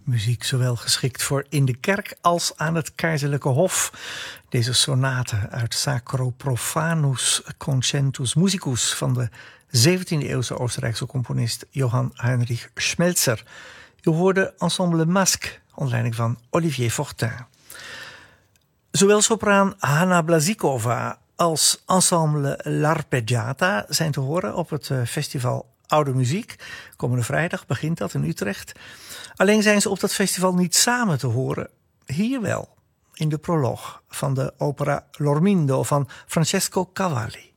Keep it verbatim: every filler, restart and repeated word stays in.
Muziek zowel geschikt voor in de kerk als aan het keizerlijke hof. Deze sonate uit Sacro Profanus Concentus Musicus van de zeventiende-eeuwse Oostenrijkse componist Johann Heinrich Schmelzer. U hoorde Ensemble Masque onder leiding van Olivier Fortin. Zowel sopraan Hanna Blazikova als ensemble L'Arpeggiata zijn te horen op het festival Oude Muziek. Komende vrijdag begint dat in Utrecht. Alleen zijn ze op dat festival niet samen te horen. Hier wel, in de proloog van de opera L'Ormindo van Francesco Cavalli.